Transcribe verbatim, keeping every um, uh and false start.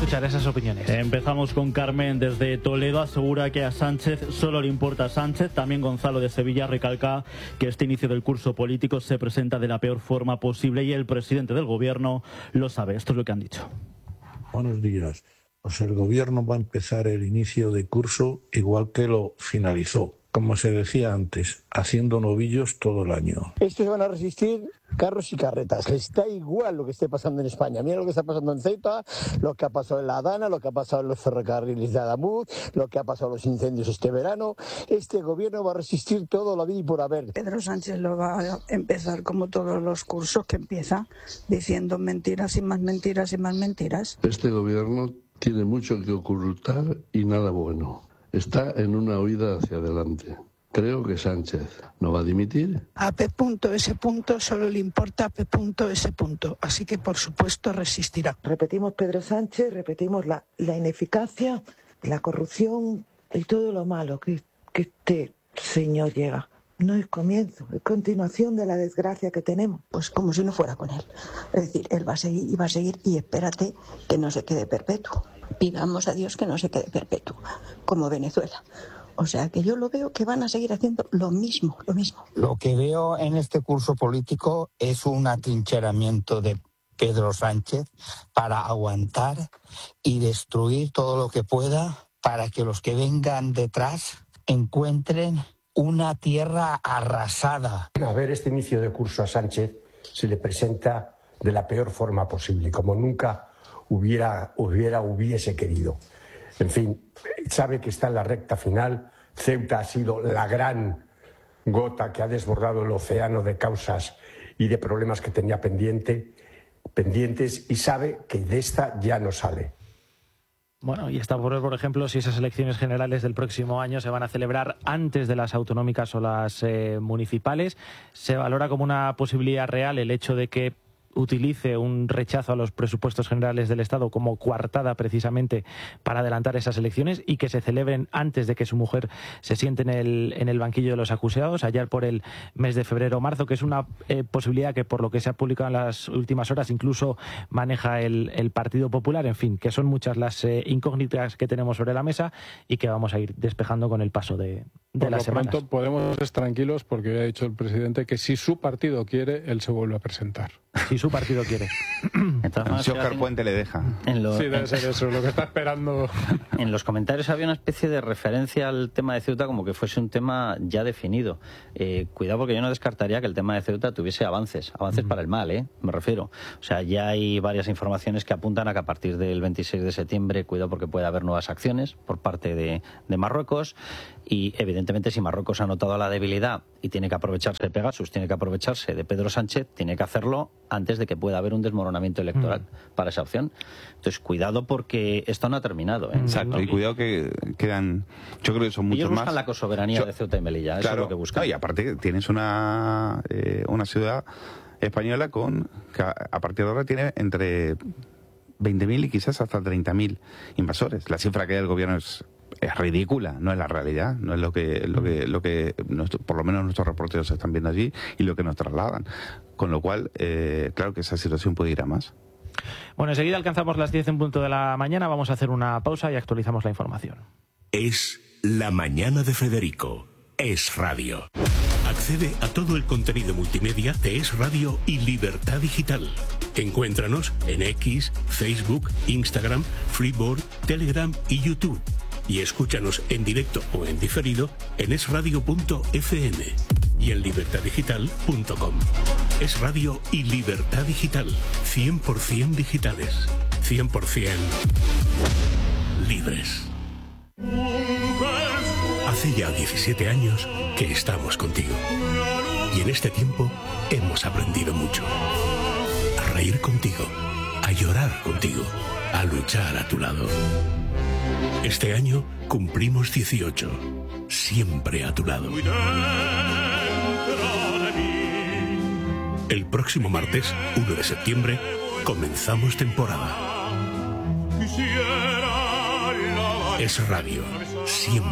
escuchar esas opiniones. Empezamos con Carmen desde Toledo. Asegura que a Sánchez solo le importa a Sánchez. También Gonzalo de Sevilla recalca que este inicio del curso político se presenta de la peor forma posible y el presidente del gobierno lo sabe. Esto es lo que han dicho. Buenos días. Pues el gobierno va a empezar el inicio de curso igual que lo finalizó. Como se decía antes, haciendo novillos todo el año. Estos van a resistir carros y carretas. Les da igual lo que esté pasando en España. Mira lo que está pasando en Ceuta, lo que ha pasado en La Adana, lo que ha pasado en los ferrocarriles de Adamuz, lo que ha pasado en los incendios este verano. Este gobierno va a resistir todo lo vida y por haber. Pedro Sánchez lo va a empezar como todos los cursos que empieza, diciendo mentiras y más mentiras y más mentiras. Este gobierno tiene mucho que ocultar y nada bueno. Está en una huida hacia adelante. Creo que Sánchez no va a dimitir. A P S. Solo le importa a P S. Así que, por supuesto, resistirá. Repetimos Pedro Sánchez, repetimos la, la ineficacia, la corrupción y todo lo malo que, que este señor llega. No es comienzo, es continuación de la desgracia que tenemos. Pues como si no fuera con él. Es decir, él va a seguir y va a seguir y espérate que no se quede perpetuo. Pidamos a Dios que no se quede perpetuo, como Venezuela. O sea que yo lo veo que van a seguir haciendo lo mismo, lo mismo. Lo que veo en este curso político es un atrincheramiento de Pedro Sánchez para aguantar y destruir todo lo que pueda para que los que vengan detrás encuentren una tierra arrasada. A ver, este inicio de curso a Sánchez se le presenta de la peor forma posible, como nunca hubiera, hubiera, hubiese querido. En fin, sabe que está en la recta final. Ceuta ha sido la gran gota que ha desbordado el océano de causas y de problemas que tenía pendiente, pendientes y sabe que de esta ya no sale. Bueno, y está por ver, por ejemplo, si esas elecciones generales del próximo año se van a celebrar antes de las autonómicas o las eh, municipales. Se valora como una posibilidad real el hecho de que utilice un rechazo a los presupuestos generales del Estado como coartada precisamente para adelantar esas elecciones y que se celebren antes de que su mujer se siente en el, en el banquillo de los acusados, allá por el mes de febrero o marzo, que es una eh, posibilidad que, por lo que se ha publicado en las últimas horas, incluso maneja el, el Partido Popular. En fin, que son muchas las eh, incógnitas que tenemos sobre la mesa y que vamos a ir despejando con el paso de, de las semanas. Por lo pronto podemos estar tranquilos porque ha dicho el presidente que si su partido quiere, él se vuelve a presentar. Si su partido quiere. Si Óscar Puente le deja. En lo, sí, debe en, ser eso, lo que está esperando. En los comentarios había una especie de referencia al tema de Ceuta como que fuese un tema ya definido. Eh, cuidado, porque yo no descartaría que el tema de Ceuta tuviese avances, avances mm. para el mal, ¿eh? Me refiero. O sea, ya hay varias informaciones que apuntan a que a partir del veintiséis de septiembre, cuidado porque puede haber nuevas acciones por parte de, de Marruecos y evidentemente si Marruecos ha notado la debilidad y tiene que aprovecharse de Pegasus, tiene que aprovecharse de Pedro Sánchez, tiene que hacerlo antes de que pueda haber un desmoronamiento electoral mm. para esa opción. Entonces, cuidado porque esto no ha terminado, ¿eh? Exacto, y cuidado que quedan, yo creo que son muchos Ellos buscan más. la cosoberanía yo, de Ceuta y Melilla, eso claro, es lo que buscan. No, y aparte tienes una, eh, una ciudad española con que a partir de ahora tiene entre veinte mil y quizás hasta treinta mil invasores. La cifra que da el gobierno es es ridícula, no es la realidad, no es lo que lo que lo que nuestro, por lo menos nuestros reporteros están viendo allí y lo que nos trasladan, con lo cual eh, claro que esa situación puede ir a más. Bueno, enseguida alcanzamos las diez en punto de la mañana, vamos a hacer una pausa y actualizamos la información. Es la mañana de Federico, Es Radio. Accede a todo el contenido multimedia de Es Radio y Libertad Digital. Encuéntranos en X, Facebook, Instagram, Freeboard, Telegram y YouTube. Y escúchanos en directo o en diferido en es radio punto efe eme y en libertad digital punto com. Es Radio y Libertad Digital, cien por ciento digitales, cien por ciento libres. Hace ya diecisiete años que estamos contigo. Y en este tiempo hemos aprendido mucho. A reír contigo, a llorar contigo, a luchar a tu lado. Este año cumplimos dieciocho, siempre a tu lado. El próximo martes, uno de septiembre, comenzamos temporada. Es Radio, siempre.